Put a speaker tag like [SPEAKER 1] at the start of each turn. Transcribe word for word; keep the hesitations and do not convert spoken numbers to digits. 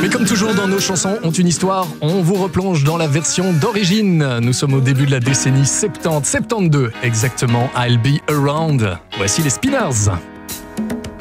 [SPEAKER 1] Mais comme toujours dans nos chansons ont une histoire, on vous replonge dans la version d'origine. Nous sommes au début de la décennie soixante-dix, soixante-douze exactement. I'll Be Around. Voici les Spinners.